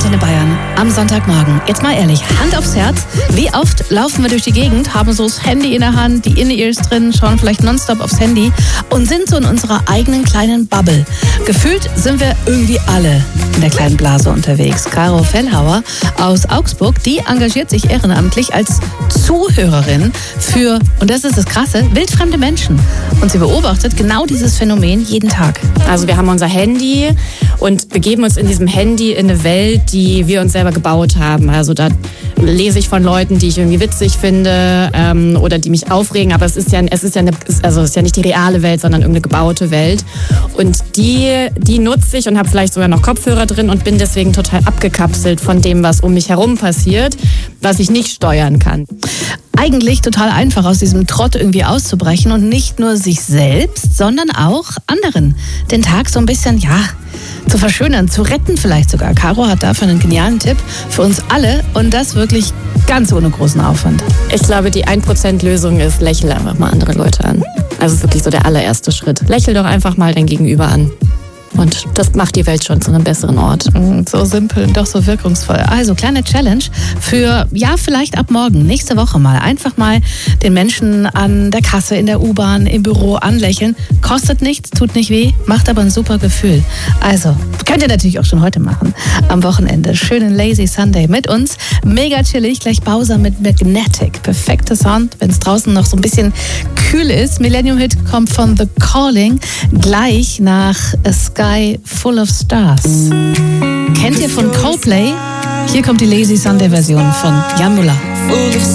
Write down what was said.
Antenne Bayern am Sonntagmorgen. Jetzt mal ehrlich, Hand aufs Herz, wie oft laufen wir durch die Gegend, haben so das Handy in der Hand, die In-Ears drin, schauen vielleicht nonstop aufs Handy und sind so in unserer eigenen kleinen Bubble. Gefühlt sind wir irgendwie alle in der kleinen Blase unterwegs. Caro Fellhauer aus Augsburg, die engagiert sich ehrenamtlich als Zuhörerin für, und das ist das Krasse, wildfremde Menschen. Und sie beobachtet genau dieses Phänomen jeden Tag. Also wir haben unser Handy und begeben uns in diesem Handy in eine Welt, die wir uns selber gebaut haben. Also da lese ich von Leuten, die ich irgendwie witzig finde oder die mich aufregen, aber es ist ja nicht die reale Welt, sondern irgendeine gebaute Welt. Und die nutze ich und habe vielleicht sogar noch Kopfhörer drin und bin deswegen total abgekapselt von dem, was um mich herum passiert, was ich nicht steuern kann. Eigentlich total einfach, aus diesem Trott irgendwie auszubrechen und nicht nur sich selbst, sondern auch anderen den Tag so ein bisschen, zu verschönern, zu retten vielleicht sogar. Caro hat dafür einen genialen Tipp für uns alle und das wirklich ganz ohne großen Aufwand. Ich glaube, die 1%-Lösung ist, lächle einfach mal andere Leute an. Also ist wirklich so der allererste Schritt. Lächel doch einfach mal dein Gegenüber an. Und das macht die Welt schon zu einem besseren Ort. So simpel und doch so wirkungsvoll. Also kleine Challenge für, vielleicht ab morgen, nächste Woche mal. Einfach mal den Menschen an der Kasse, in der U-Bahn, im Büro anlächeln. Kostet nichts, tut nicht weh, macht aber ein super Gefühl. Also, könnt ihr natürlich auch schon heute machen. Am Wochenende. Schönen Lazy Sunday mit uns. Mega chillig. Gleich Bowser mit Magnetic. Perfekter Sound, wenn es draußen noch so ein bisschen kühl ist. Millennium Hit kommt von The Calling. Gleich nach A Sky Full of Stars. Kennt ihr von Coldplay? Hier kommt die Lazy Sunday Version von Jan Müller.